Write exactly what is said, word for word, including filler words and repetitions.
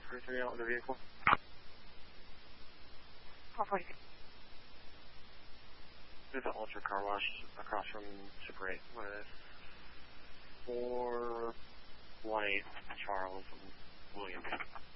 forty-three out with the vehicle. four forty-three. There's an Ultra car wash across from Super eight with four one eight Charles and William.